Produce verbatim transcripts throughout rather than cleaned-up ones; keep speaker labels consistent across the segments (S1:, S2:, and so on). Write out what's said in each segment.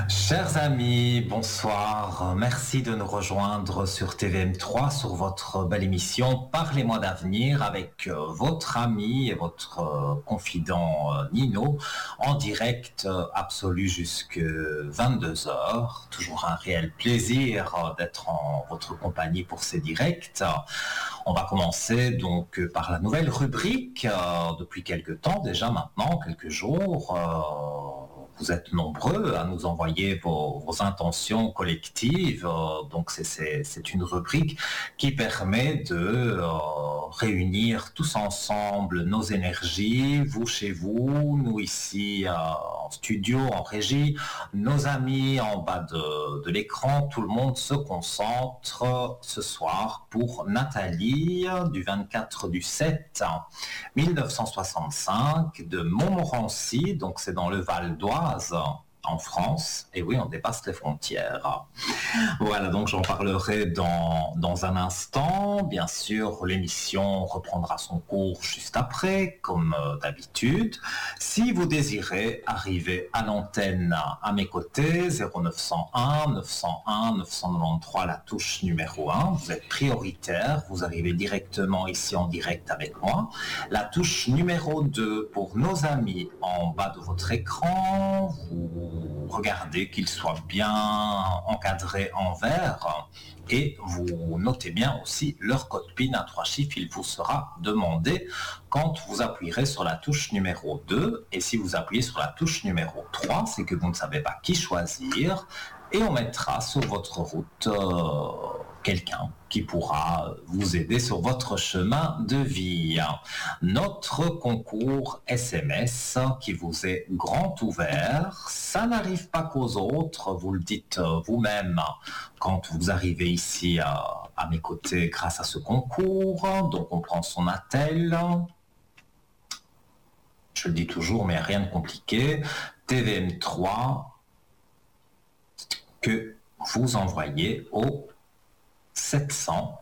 S1: Chers amis, bonsoir. Merci de nous rejoindre sur T V M trois, sur votre belle émission Parlez-moi d'avenir avec euh, votre ami et votre euh, confident euh, Nino en direct euh, absolu jusque vingt-deux heures. Toujours un réel plaisir euh, d'être en votre compagnie pour ces directs. On va commencer donc euh, par la nouvelle rubrique euh, depuis quelques temps déjà maintenant, quelques jours. Euh, Vous êtes nombreux à nous envoyer vos, vos intentions collectives. Euh, donc c'est, c'est, c'est une rubrique qui permet de euh, réunir tous ensemble nos énergies, vous chez vous, nous ici euh, en studio, en régie, nos amis en bas de, de l'écran. Tout le monde se concentre ce soir pour Nathalie du vingt-quatre du sept mille neuf cent soixante-cinq de Montmorency, donc c'est dans le Val d'Oise en France, et oui, on dépasse les frontières. Voilà, donc j'en parlerai dans, dans un instant. Bien sûr, l'émission reprendra son cours juste après, comme euh, d'habitude. Si vous désirez arriver à l'antenne à mes côtés, zéro neuf cent un neuf cent un neuf cent quatre-vingt-treize, la touche numéro un, vous êtes prioritaire, vous arrivez directement ici en direct avec moi. La touche numéro deux pour nos amis en bas de votre écran, vous regardez qu'il soit bien encadré en vert et vous notez bien aussi leur code P I N à trois chiffres. Il vous sera demandé quand vous appuierez sur la touche numéro deux, et si vous appuyez sur la touche numéro trois, c'est que vous ne savez pas qui choisir, et on mettra sur votre route euh, quelqu'un qui pourra vous aider sur votre chemin de vie. Notre concours S M S qui vous est grand ouvert, ça n'arrive pas qu'aux autres, vous le dites vous-même quand vous arrivez ici à, à mes côtés grâce à ce concours. Donc on prend son attel, je le dis toujours mais rien de compliqué, T V M trois que vous envoyez au sept cents.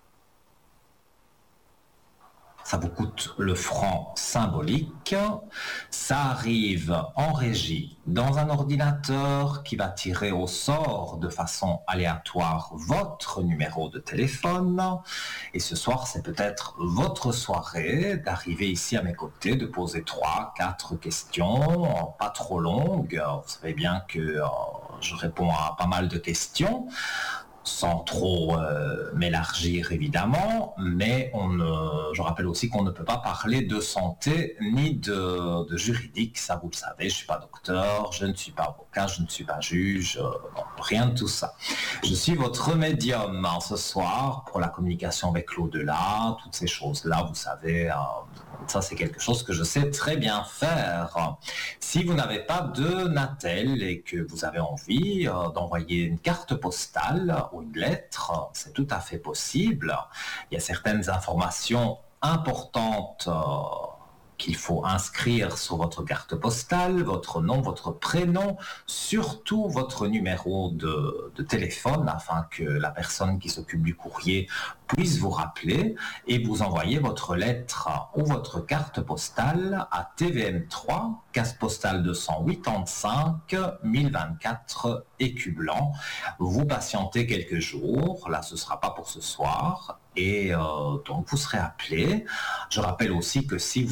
S1: Ça vous coûte le franc symbolique. Ça arrive en régie dans un ordinateur qui va tirer au sort de façon aléatoire votre numéro de téléphone. Et ce soir, c'est peut-être votre soirée d'arriver ici à mes côtés, de poser trois, quatre questions, pas trop longues. Vous savez bien que euh, je réponds à pas mal de questions, sans trop euh, m'élargir évidemment, mais on ne, je rappelle aussi qu'on ne peut pas parler de santé ni de, de juridique, ça vous le savez, je ne suis pas docteur, je ne suis pas avocat, je ne suis pas juge, euh, non, rien de tout ça. Je suis votre médium hein, ce soir pour la communication avec l'au-delà, toutes ces choses-là, vous savez, euh, ça c'est quelque chose que je sais très bien faire. Si vous n'avez pas de Natel et que vous avez envie euh, d'envoyer une carte postale ou une lettre, c'est tout à fait possible. Il y a certaines informations importantes euh, qu'il faut inscrire sur votre carte postale, votre nom, votre prénom, surtout votre numéro de, de téléphone afin que la personne qui s'occupe du courrier puisse vous rappeler et vous envoyer votre lettre ou votre carte postale à T V M trois, case postale deux cent quatre-vingt-cinq, mille vingt-quatre, Écu Blanc. Vous patientez quelques jours, là ce ne sera pas pour ce soir, et euh, donc vous serez appelé. Je rappelle aussi que si